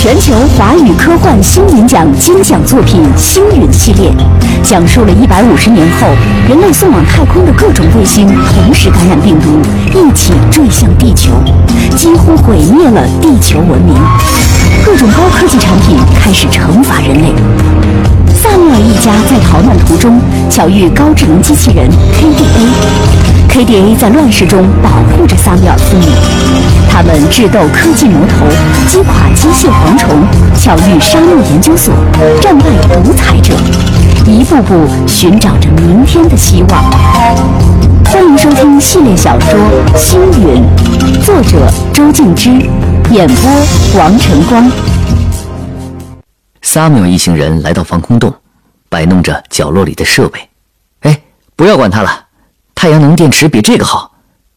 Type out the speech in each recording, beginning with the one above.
全球华语科幻星云奖金奖作品《星云》系列，讲述了150年后人类送往太空的各种卫星同时感染病毒，一起坠向地球，几乎毁灭了地球文明。各种高科技产品开始惩罚人类。萨缪尔一家在逃难途中巧遇高智能机器人 KDA。KDA 在乱世中保护着萨缪尔父母，他们智斗科技魔头，击垮机械蝗虫，巧遇沙漠研究所，战败独裁者，一步步寻找着明天的希望。欢迎收听系列小说《星云》，作者周静之，演播王晨光。 萨缪尔一行人来到防空洞，摆弄着角落里的设备。不要管它了，太阳能电池比这个好。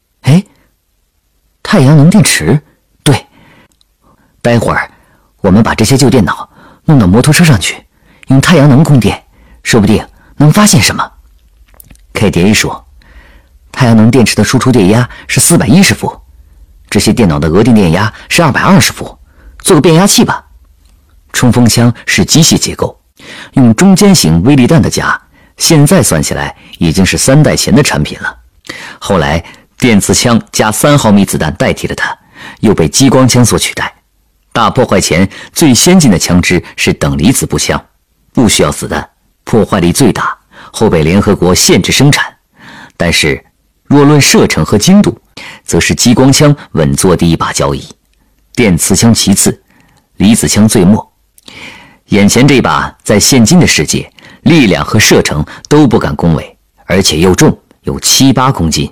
太阳能电池？对，待会儿我们把这些旧电脑弄到摩托车上去，用太阳能供电，说不定能发现什么。KDA 说，太阳能电池的输出电压是410伏，这些电脑的额定电压是220伏，做个变压器吧。冲锋枪是机械结构，用中间型微粒弹的夹，现在算起来已经是3代前的产品了。后来电磁枪加3毫米子弹代替了它，又被激光枪所取代。大破坏前最先进的枪支是等离子步枪，不需要子弹，破坏力最大，后被联合国限制生产。但是若论射程和精度，则是激光枪稳坐第一把交椅，电磁枪其次，离子枪最末。眼前这把在现今的世界，力量和射程都不敢恭维，而且又重，有7-8公斤。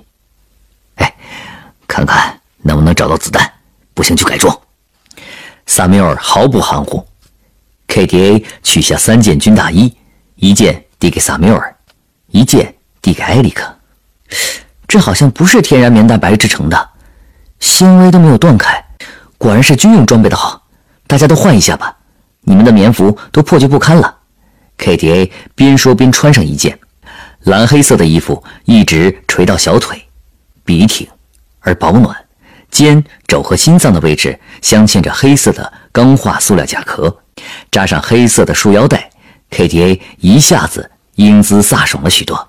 看看能不能找到子弹，不行就改装。萨缪尔毫不含糊。KDA 取下3件军大衣，一件递给萨缪尔，一件递给埃里克。这好像不是天然棉蛋白制成的，纤维都没有断开，果然是军用装备的好。大家都换一下吧，你们的棉服都破旧不堪了。KDA 边说边穿上一件，蓝黑色的衣服一直垂到小腿，笔挺而保暖，肩、肘和心脏的位置镶嵌着黑色的钢化塑料甲壳，扎上黑色的束腰带， KDA 一下子英姿飒爽了许多。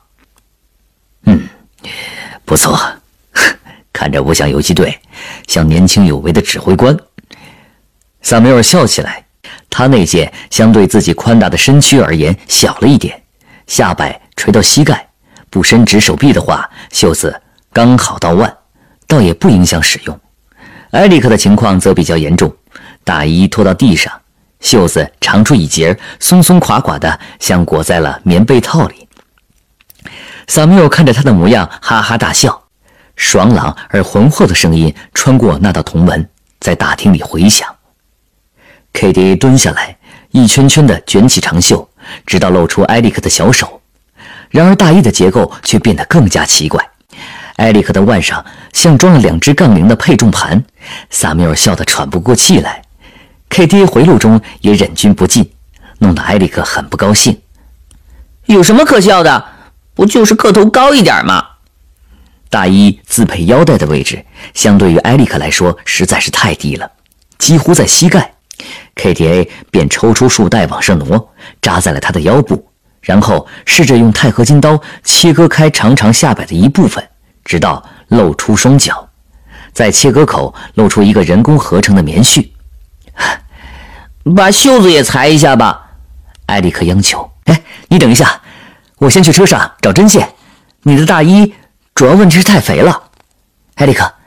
不错，看着不像游击队，像年轻有为的指挥官。萨缪尔笑起来，他那件相对自己宽大的身躯而言小了一点，下摆垂到膝盖，不伸直手臂的话，袖子刚好到腕，倒也不影响使用。埃里克的情况则比较严重，大衣拖到地上，袖子长出一截，松松垮垮的，像裹在了棉被套里。萨缪尔看着他的模样，哈哈大笑，爽朗而浑厚的声音穿过那道铜门，在大厅里回响。KDA 蹲下来，一圈圈地卷起长袖，直到露出埃里克的小手。然而大衣的结构却变得更加奇怪，埃里克的腕上像装了2只杠铃的配重盘。萨缪尔笑得喘不过气来， KDA 回路中也忍俊不禁，弄得埃里克很不高兴。 有什么可笑的？不就是个头高一点吗？ 大衣自配腰带的位置相对于埃里克来说实在是太低了，几乎在膝盖。KDA 便抽出束带往上挪，扎在了他的腰部，然后试着用钛合金刀切割开长长下摆的一部分，直到露出双脚，在切割口露出一个人工合成的棉絮。 把袖子也裁一下吧， 埃里克央求。你等一下，我先去车上找针线，你的大衣主要问题是太肥了。埃里克，